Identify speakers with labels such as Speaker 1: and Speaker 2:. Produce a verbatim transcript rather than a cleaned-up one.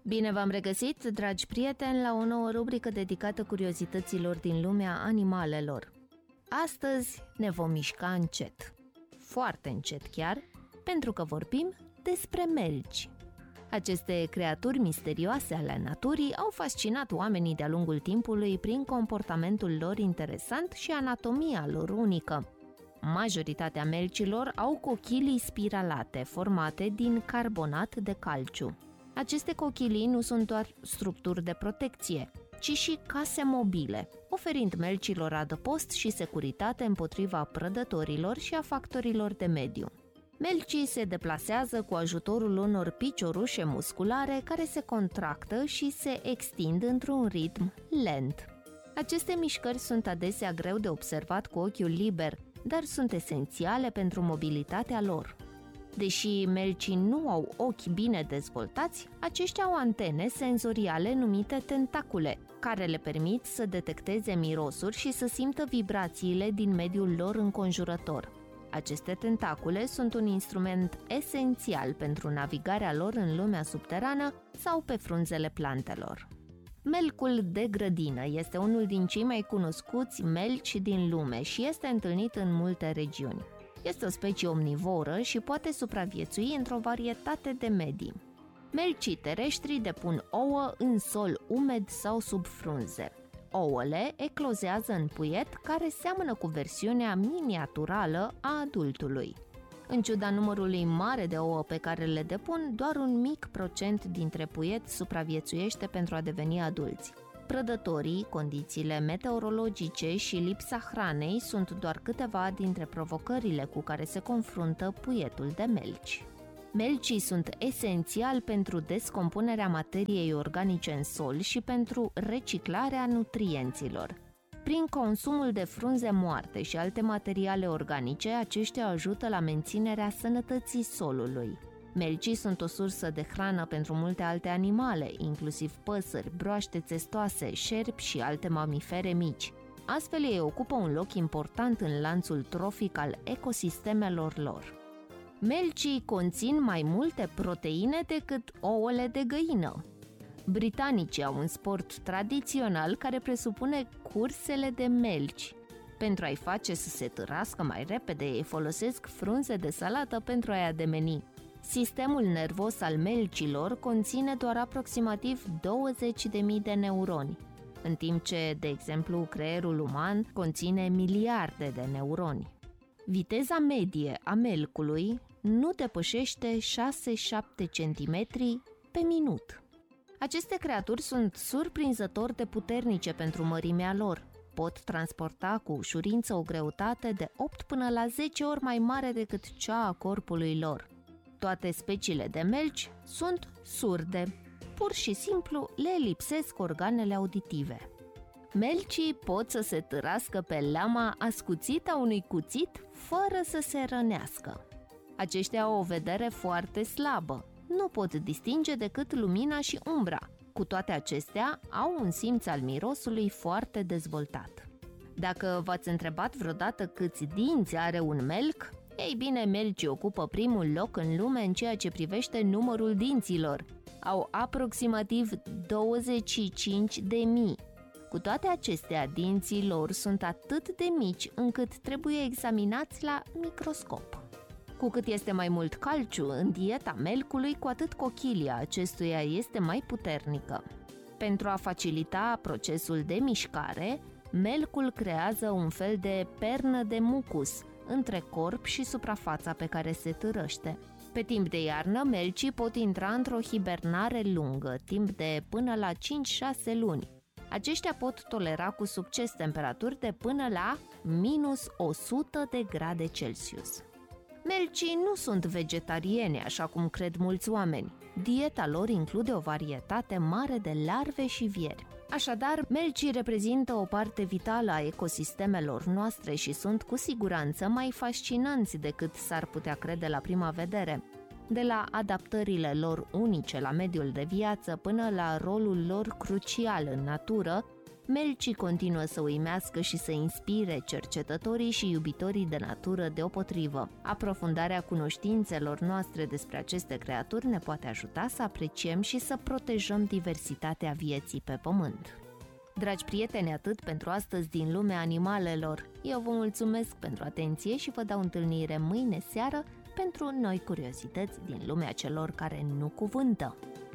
Speaker 1: Bine v-am regăsit, dragi prieteni, la o nouă rubrică dedicată curiozităților din lumea animalelor. Astăzi ne vom mișca încet, foarte încet chiar, pentru că vorbim despre melci. Aceste creaturi misterioase ale naturii au fascinat oamenii de-a lungul timpului prin comportamentul lor interesant și anatomia lor unică. Majoritatea melcilor au cochilii spiralate, formate din carbonat de calciu. Aceste cochilii nu sunt doar structuri de protecție, ci și case mobile, oferind melcilor adăpost și securitate împotriva prădătorilor și a factorilor de mediu. Melcii se deplasează cu ajutorul unor piciorușe musculare care se contractă și se extind într-un ritm lent. Aceste mișcări sunt adesea greu de observat cu ochiul liber, dar sunt esențiale pentru mobilitatea lor. Deși melcii nu au ochi bine dezvoltați, aceștia au antene senzoriale numite tentacule, care le permit să detecteze mirosuri și să simtă vibrațiile din mediul lor înconjurător. Aceste tentacule sunt un instrument esențial pentru navigarea lor în lumea subterană sau pe frunzele plantelor. Melcul de grădină este unul din cei mai cunoscuți melci din lume și este întâlnit în multe regiuni. Este o specie omnivoră și poate supraviețui într-o varietate de medii. Melcii terestri depun ouă în sol umed sau sub frunze. Ouăle eclozează în puiet care seamănă cu versiunea miniaturală a adultului. În ciuda numărului mare de ouă pe care le depun, doar un mic procent dintre puiet supraviețuiește pentru a deveni adulți. Prădătorii, condițiile meteorologice și lipsa hranei sunt doar câteva dintre provocările cu care se confruntă puietul de melci. Melcii sunt esențiali pentru descompunerea materiei organice în sol și pentru reciclarea nutrienților. Prin consumul de frunze moarte și alte materiale organice, aceștia ajută la menținerea sănătății solului. Melcii sunt o sursă de hrană pentru multe alte animale, inclusiv păsări, broaște țestoase, șerpi și alte mamifere mici. Astfel, ei ocupă un loc important în lanțul trofic al ecosistemelor lor. Melcii conțin mai multe proteine decât ouăle de găină. Britanicii au un sport tradițional care presupune cursele de melci. Pentru a-i face să se târască mai repede, ei folosesc frunze de salată pentru a-i ademeni. Sistemul nervos al melcilor conține doar aproximativ douăzeci de mii de neuroni, în timp ce, de exemplu, creierul uman conține miliarde de neuroni. Viteza medie a melcului nu depășește șase-șapte centimetri pe minut. Aceste creaturi sunt surprinzător de puternice pentru mărimea lor. Pot transporta cu ușurință o greutate de opt până la zece ori mai mare decât cea a corpului lor. Toate speciile de melci sunt surde. Pur și simplu le lipsesc organele auditive. Melcii pot să se târască pe lama ascuțită a unui cuțit fără să se rănească. Aceștia au o vedere foarte slabă. Nu pot distinge decât lumina și umbra. Cu toate acestea, au un simț al mirosului foarte dezvoltat. Dacă v-ați întrebat vreodată câți dinți are un melc, ei bine, melcii ocupă primul loc în lume în ceea ce privește numărul dinților. Au aproximativ douăzeci și cinci de mii. Cu toate acestea, dinții lor sunt atât de mici încât trebuie examinați la microscop. Cu cât este mai mult calciu în dieta melcului, cu atât cochilia acestuia este mai puternică. Pentru a facilita procesul de mișcare, melcul creează un fel de pernă de mucus între corp și suprafața pe care se târăște. Pe timp de iarnă, melcii pot intra într-o hibernare lungă, timp de până la cinci-șase luni. Aceștia pot tolera cu succes temperaturi de până la minus o sută de grade Celsius. Melcii nu sunt vegetariene, așa cum cred mulți oameni. Dieta lor include o varietate mare de larve și vieri. Așadar, melcii reprezintă o parte vitală a ecosistemelor noastre și sunt cu siguranță mai fascinanți decât s-ar putea crede la prima vedere. De la adaptările lor unice la mediul de viață până la rolul lor crucial în natură, Melci continuă să uimească și să inspire cercetătorii și iubitorii de natură deopotrivă. Aprofundarea cunoștințelor noastre despre aceste creaturi ne poate ajuta să apreciem și să protejăm diversitatea vieții pe pământ. Dragi prieteni, atât pentru astăzi din lumea animalelor. Eu vă mulțumesc pentru atenție și vă dau întâlnire mâine seară pentru noi curiozități din lumea celor care nu cuvântă.